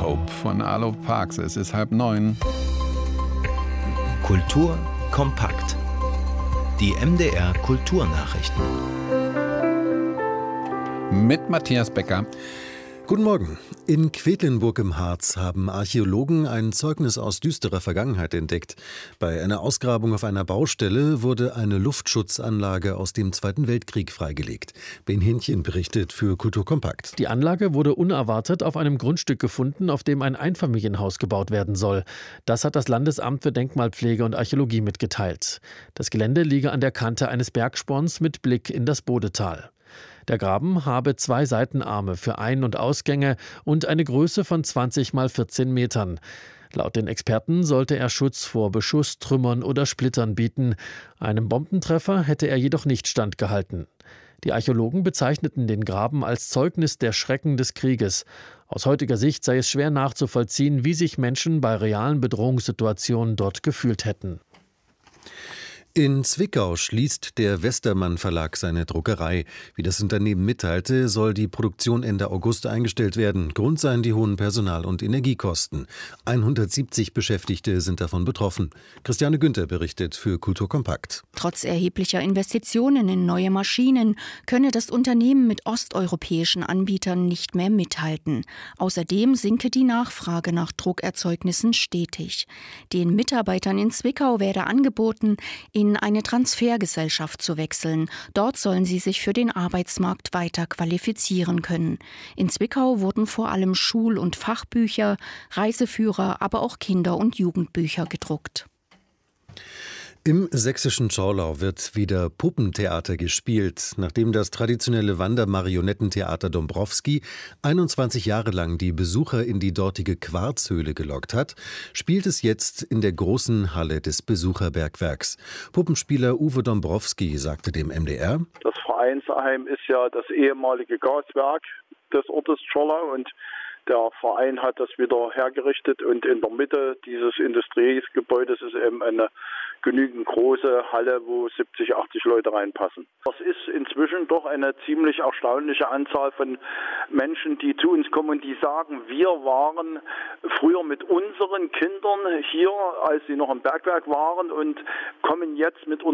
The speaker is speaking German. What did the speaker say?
Soap von Arlo Parks. Es ist 8:30. Kultur kompakt. Die MDR Kulturnachrichten. Mit Matthias Becker. Guten Morgen. In Quedlinburg im Harz haben Archäologen ein Zeugnis aus düsterer Vergangenheit entdeckt. Bei einer Ausgrabung auf einer Baustelle wurde eine Luftschutzanlage aus dem Zweiten Weltkrieg freigelegt. Ben Hähnchen berichtet für Kultur kompakt. Die Anlage wurde unerwartet auf einem Grundstück gefunden, auf dem ein Einfamilienhaus gebaut werden soll. Das hat das Landesamt für Denkmalpflege und Archäologie mitgeteilt. Das Gelände liege an der Kante eines Bergsporns mit Blick in das Bodetal. Der Graben habe 2 Seitenarme für Ein- und Ausgänge und eine Größe von 20 mal 14 Metern. Laut den Experten sollte er Schutz vor Beschuss, Trümmern oder Splittern bieten. Einem Bombentreffer hätte er jedoch nicht standgehalten. Die Archäologen bezeichneten den Graben als Zeugnis der Schrecken des Krieges. Aus heutiger Sicht sei es schwer nachzuvollziehen, wie sich Menschen bei realen Bedrohungssituationen dort gefühlt hätten. In Zwickau schließt der Westermann Verlag seine Druckerei. Wie das Unternehmen mitteilte, soll die Produktion Ende August eingestellt werden. Grund seien die hohen Personal- und Energiekosten. 170 Beschäftigte sind davon betroffen. Christiane Günther berichtet für Kultur kompakt. Trotz erheblicher Investitionen in neue Maschinen könne das Unternehmen mit osteuropäischen Anbietern nicht mehr mithalten. Außerdem sinke die Nachfrage nach Druckerzeugnissen stetig. Den Mitarbeitern in Zwickau werde angeboten, in eine Transfergesellschaft zu wechseln. Dort sollen sie sich für den Arbeitsmarkt weiter qualifizieren können. In Zwickau wurden vor allem Schul- und Fachbücher, Reiseführer, aber auch Kinder- und Jugendbücher gedruckt. Im sächsischen Zschorlau wird wieder Puppentheater gespielt. Nachdem das traditionelle Wandermarionettentheater Dombrowski 21 Jahre lang die Besucher in die dortige Quarzhöhle gelockt hat, spielt es jetzt in der großen Halle des Besucherbergwerks. Puppenspieler Uwe Dombrowski sagte dem MDR: Das Vereinsheim ist ja das ehemalige Gaswerk des Ortes Zschorlau und der Verein hat das wieder hergerichtet und in der Mitte dieses Industriegebäudes ist eben eine genügend große Halle, wo 70, 80 Leute reinpassen. Das ist inzwischen doch eine ziemlich erstaunliche Anzahl von Menschen, die zu uns kommen und die sagen, wir waren früher mit unseren Kindern hier, als sie noch im Bergwerk waren und kommen jetzt mit